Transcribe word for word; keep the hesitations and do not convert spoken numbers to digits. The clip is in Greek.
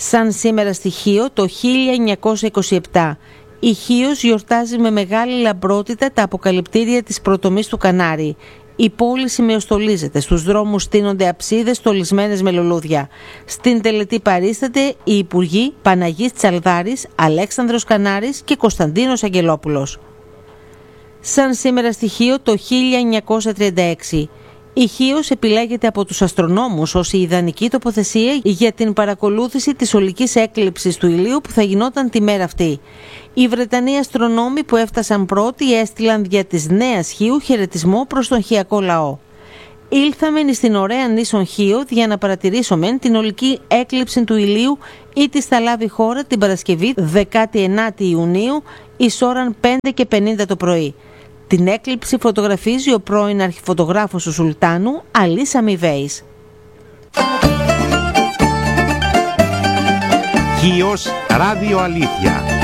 Σαν σήμερα στη Χίο το χίλια εννιακόσια είκοσι επτά. Η Χίος γιορτάζει με μεγάλη λαμπρότητα τα αποκαλυπτήρια της προτομής του Κανάρη. Η πόλη σημεοστολίζεται, στους δρόμους στείνονται αψίδες στολισμένες με λουλούδια. Στην τελετή παρίσταται οι υπουργοί Παναγής Τσαλδάρης, Αλέξανδρος Κανάρης και Κωνσταντίνος Αγγελόπουλος. Σαν σήμερα στη Χίο το χίλια εννιακόσια τριάντα έξι. Η Χίος επιλέγεται από τους αστρονόμους ως η ιδανική τοποθεσία για την παρακολούθηση της ολικής έκλειψης του ηλίου που θα γινόταν τη μέρα αυτή. Οι Βρετανοί αστρονόμοι που έφτασαν πρώτοι έστειλαν δια της Νέας Χίου χαιρετισμό προς τον χιακό λαό. Ήλθαμεν στην ωραία νήσον Χίο για να παρατηρήσουμε την ολική έκλειψη του ηλίου ή της θα λάβει χώρα την Παρασκευή δεκάτη ενάτη Ιουνίου εις ώραν πέντε και πενήντα το πρωί. Την έκλειψη φωτογραφίζει ο πρώην αρχιφωτογράφος του Σουλτάνου, Αλής Αμοιβέης. Χίος Ράδιο Αλήθεια.